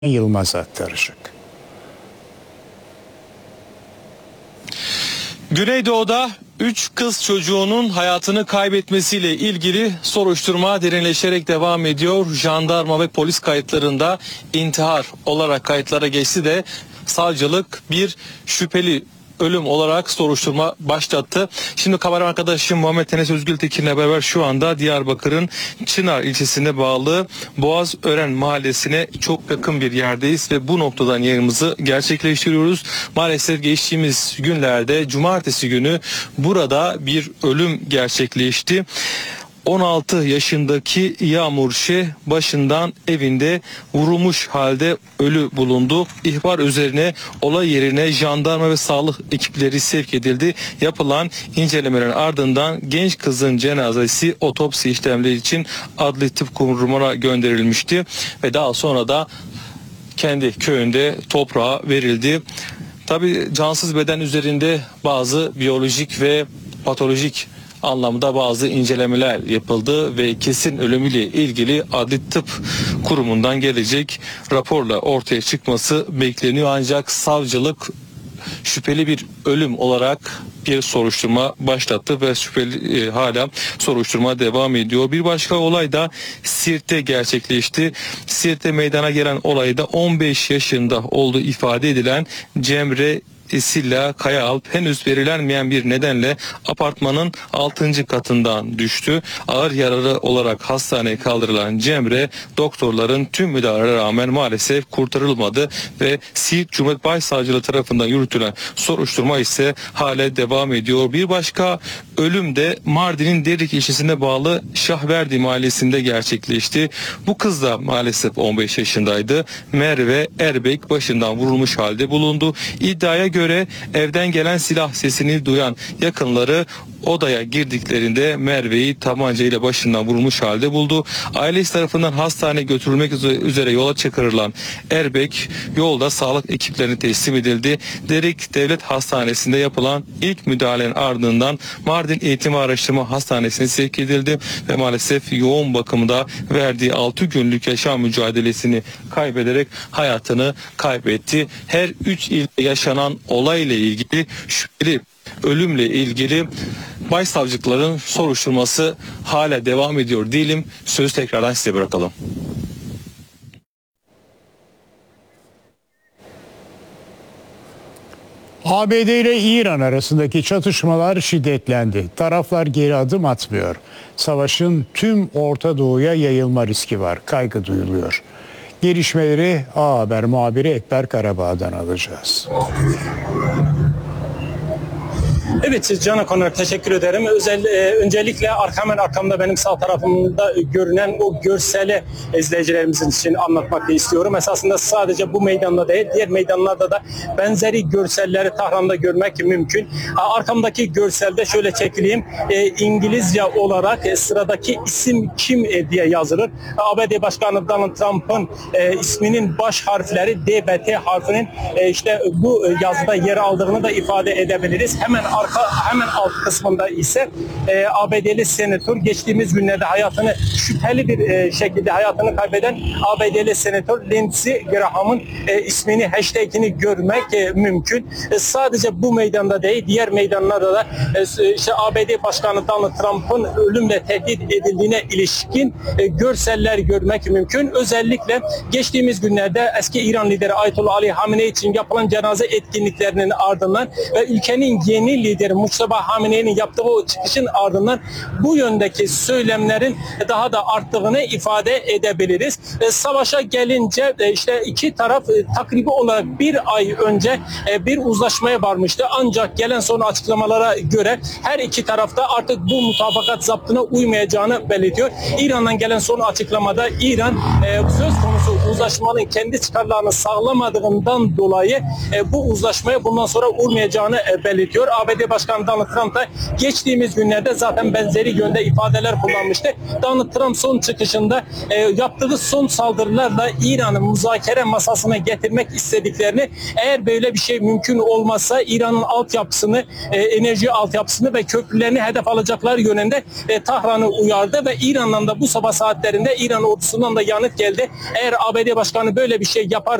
Yılmaz aktaracak. Güneydoğu'da 3 kız çocuğunun hayatını kaybetmesiyle ilgili soruşturma derinleşerek devam ediyor. Jandarma ve polis kayıtlarında intihar olarak kayıtlara geçti de savcılık bir şüpheli ölüm olarak soruşturma başlattı. Şimdi kamera arkadaşım Muhammed Enes Özgültekin'le beraber şu anda Diyarbakır'ın Çınar ilçesine bağlı Boğazören mahallesine çok yakın bir yerdeyiz ve bu noktadan yayınımızı gerçekleştiriyoruz. Maalesef geçtiğimiz günlerde cumartesi günü burada bir ölüm gerçekleşti. 16 yaşındaki Yağmur Şeh başından evinde vurulmuş halde ölü bulundu. İhbar üzerine olay yerine jandarma ve sağlık ekipleri sevk edildi. Yapılan incelemelerin ardından genç kızın cenazesi otopsi işlemleri için Adli Tıp Kurumu'na gönderilmişti ve daha sonra da kendi köyünde toprağa verildi. Tabii cansız beden üzerinde bazı biyolojik ve patolojik anlamda bazı incelemeler yapıldı ve kesin ölümüyle ilgili Adli Tıp Kurumu'ndan gelecek raporla ortaya çıkması bekleniyor. Ancak savcılık şüpheli bir ölüm olarak bir soruşturma başlattı ve şüpheli hala soruşturma devam ediyor. Bir başka olay da Siirt'te gerçekleşti. Siirt'te meydana gelen olayda 15 yaşında olduğu ifade edilen Cemre Silla Kayaalp henüz verilenmeyen bir nedenle apartmanın 6. katından düştü. Ağır yaralı olarak hastaneye kaldırılan Cemre doktorların tüm müdahalelere rağmen maalesef kurtarılmadı ve Siirt Cumhuriyet Başsavcılığı tarafından yürütülen soruşturma ise hala devam ediyor. Bir başka ölüm de Mardin'in Derik ilçesine bağlı Şahverdi mahallesinde gerçekleşti. Bu kız da maalesef 15 yaşındaydı. Merve Erbek başından vurulmuş halde bulundu. İddiaya göre evden gelen silah sesini duyan yakınları odaya girdiklerinde Merve'yi tabancayla başından vurulmuş halde buldu. Ailesi tarafından hastaneye götürülmek üzere yola çıkarılan Erbek yolda sağlık ekiplerine teslim edildi. Derik Devlet Hastanesi'nde yapılan ilk müdahalenin ardından Mardin Eğitim ve Araştırma Hastanesi'ne sevk edildi ve maalesef yoğun bakımda verdiği 6 günlük yaşam mücadelesini kaybederek hayatını kaybetti. Her 3 ilde yaşanan olayla ilgili şüpheli ölümle ilgili başsavcılıkların soruşturması hala devam ediyor diyelim. Sözü tekrardan size bırakalım. ABD ile İran arasındaki çatışmalar şiddetlendi. Taraflar geri adım atmıyor. Savaşın tüm Orta Doğu'ya yayılma riski var. Kaygı duyuluyor. Gelişmeleri A Haber muhabiri Ekber Karabağ'dan alacağız. Evet Can Konar, teşekkür ederim. Öncelikle hemen arkamda benim sağ tarafımda görünen o görseli izleyicilerimizin için anlatmak istiyorum. Esasında sadece bu meydanda değil, diğer meydanlarda da benzeri görselleri Tahran'da görmek mümkün. Arkamdaki görselde şöyle çekileyim. İngilizce olarak sıradaki isim kim diye yazılır. ABD Başkanı Donald Trump'ın isminin baş harfleri D ve T harfinin işte bu yazıda yer aldığını da ifade edebiliriz. Hemen alt kısmında ise ABD'li senatör geçtiğimiz günlerde hayatını şüpheli bir şekilde hayatını kaybeden ABD'li senatör Lindsey Graham'ın ismini, hashtag'ini görmek mümkün. Sadece bu meydanda değil, diğer meydanlarda da işte ABD Başkanı Donald Trump'ın ölümle tehdit edildiğine ilişkin görseller görmek mümkün. Özellikle geçtiğimiz günlerde eski İran lideri Ayetullah Ali Hamenei için yapılan cenaze etkinliklerinin ardından ve ülkenin yeni lideri Muçtaba Hamenei'nin yaptığı o çıkışın ardından bu yöndeki söylemlerin daha da arttığını ifade edebiliriz. Savaşa gelince işte iki taraf takribi olarak bir ay önce bir uzlaşmaya varmıştı. Ancak gelen son açıklamalara göre her iki tarafta artık bu mutabakat zaptına uymayacağını belirtiyor. İran'dan gelen son açıklamada İran söz konusu uzlaşmanın kendi çıkarlarını sağlamadığından dolayı bu uzlaşmaya bundan sonra uymayacağını belirtiyor. ABD Başkanı Donald Trump da geçtiğimiz günlerde zaten benzeri yönde ifadeler kullanmıştı. Donald Trump son çıkışında yaptığı son saldırılarla İran'ı müzakere masasına getirmek istediklerini, eğer böyle bir şey mümkün olmazsa İran'ın altyapısını, enerji altyapısını ve köprülerini hedef alacaklar yönünde Tahran'ı uyardı ve İran'dan da bu sabah saatlerinde İran ordusundan da yanıt geldi. Eğer ABD Başkanı böyle bir şey yapar